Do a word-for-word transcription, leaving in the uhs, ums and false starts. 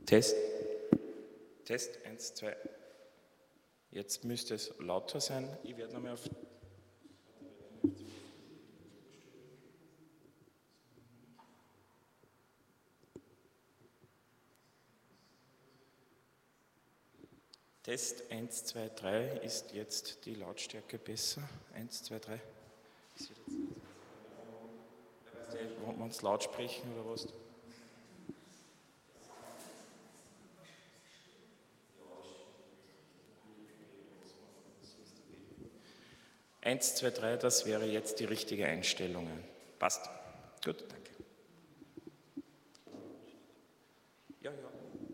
Test. Test, eins, zwei. Jetzt müsste es lauter sein. Ich werde nochmal auf... Test, eins, zwei, drei. Ist jetzt die Lautstärke besser? eins, zwei, drei. Wollen wir uns laut sprechen oder was? eins, zwei, drei, das wäre jetzt die richtige Einstellung. Passt. Gut, danke. Ja, ja.